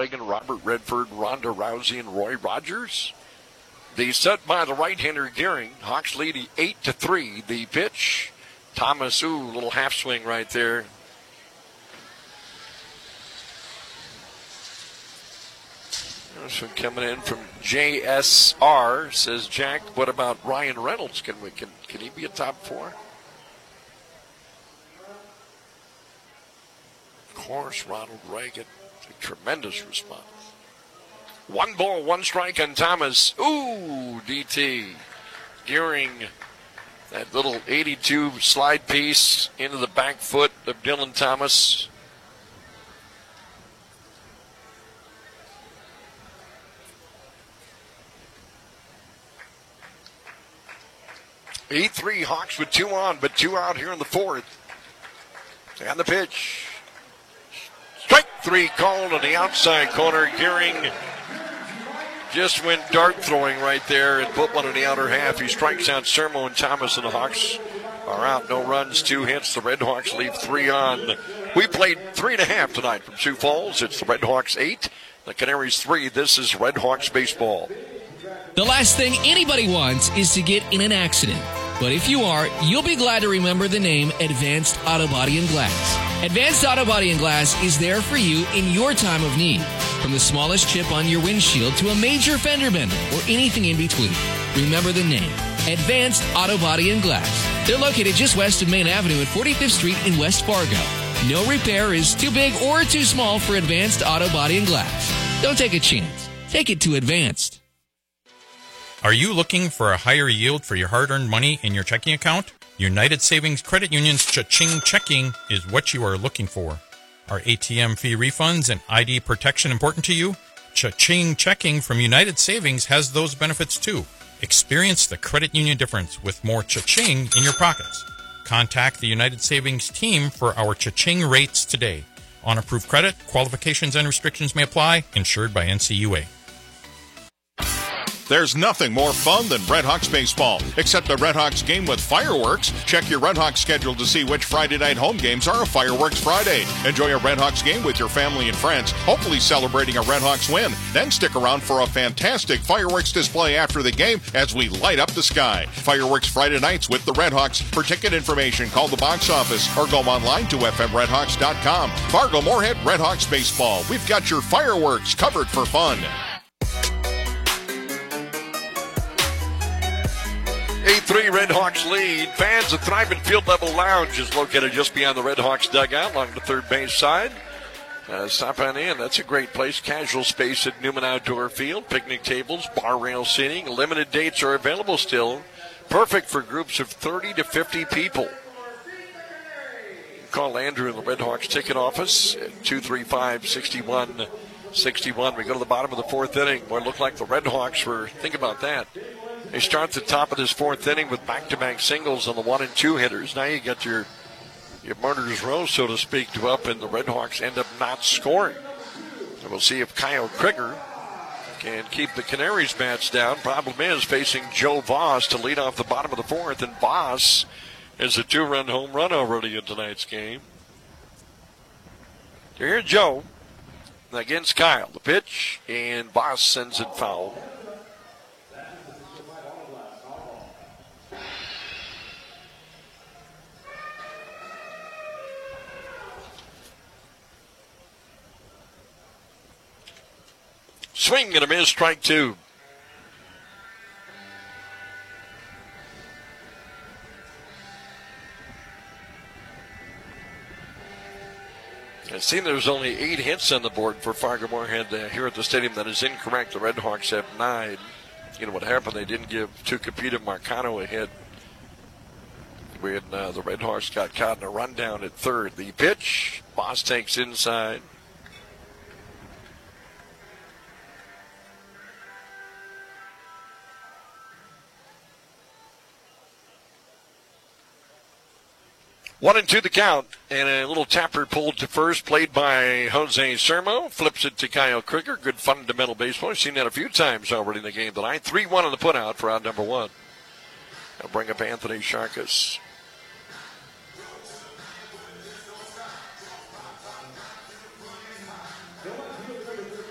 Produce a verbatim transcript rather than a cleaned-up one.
Reagan, Robert Redford, Ronda Rousey, and Roy Rogers. The set by the right-hander Gearing. Hawks lead eight to three. The pitch, Thomas, ooh, little half swing right there. This one coming in from J S R, says Jack, what about Ryan Reynolds? Can we can can he be a top four? Of course, Ronald Reagan. A tremendous response. One ball, one strike on Thomas. Ooh, D T. Gearing, that little eighty-two slide piece into the back foot of Dylan Thomas. eight three Hawks with two on, but two out here in the fourth. And the pitch. Strike three called on the outside corner. Gearing just went dart throwing right there and put one in the outer half. He strikes out Sermo and Thomas, and the Hawks are out. No runs, two hits. The Red Hawks leave three on. We played three and a half tonight from Sioux Falls. It's the Red Hawks eight, the Canaries three. This is Red Hawks baseball. The last thing anybody wants is to get in an accident. But if you are, you'll be glad to remember the name Advanced Auto Body and Glass. Advanced Auto Body and Glass is there for you in your time of need. From the smallest chip on your windshield to a major fender bender or anything in between. Remember the name, Advanced Auto Body and Glass. They're located just west of Main Avenue at forty-fifth Street in West Fargo. No repair is too big or too small for Advanced Auto Body and Glass. Don't take a chance. Take it to Advanced. Are you looking for a higher yield for your hard-earned money in your checking account? United Savings Credit Union's Cha-Ching Checking is what you are looking for. Are A T M fee refunds and I D protection important to you? Cha-Ching Checking from United Savings has those benefits too. Experience the credit union difference with more Cha-Ching in your pockets. Contact the United Savings team for our Cha-Ching rates today. On approved credit, qualifications and restrictions may apply. Insured by N C U A. There's nothing more fun than Red Hawks baseball, except the Red Hawks game with fireworks. Check your Red Hawks schedule to see which Friday night home games are a Fireworks Friday. Enjoy a Red Hawks game with your family and friends, hopefully celebrating a Red Hawks win. Then stick around for a fantastic fireworks display after the game as we light up the sky. Fireworks Friday nights with the Red Hawks. For ticket information, call the box office or go online to f m red hawks dot com. Fargo Moorhead Red Hawks baseball. We've got your fireworks covered for fun. eight three Red Hawks lead. Fans at Thriving Field Level Lounge is located just beyond the Red Hawks dugout along the third base side. Uh, stop on in. That's a great place. Casual space at Newman Outdoor Field. Picnic tables, bar rail seating. Limited dates are available still. Perfect for groups of thirty to fifty people. Call Andrew in the Red Hawks ticket office at two three five, six one six one. We go to the bottom of the fourth inning where it looked like the Red Hawks were, think about that. They start the top of this fourth inning with back-to-back singles on the one and two hitters. Now you get your your murderer's row, so to speak, to up, and the Red Hawks end up not scoring. And we'll see if Kyle Krieger can keep the Canaries bats down. Problem is facing Joe Voss to lead off the bottom of the fourth, and Voss is a two-run home run already in tonight's game. So here's Joe against Kyle. The pitch, and Voss sends it foul. Swing and a miss, strike two. It seems there's only eight hits on the board for Fargo Moorhead uh, here at the stadium. That is incorrect. The Red Hawks have nine. You know what happened? They didn't give Tucapita Marcano a hit when uh, the Red Hawks got caught in a rundown at third. The pitch, Voss takes inside. One and two the count, and a little tapper pulled to first, played by Jose Sermo. Flips it to Kyle Krieger. Good fundamental baseball. We've seen that a few times already in the game tonight. three one on the putout for out number one. I'll bring up Anthony Sharkus.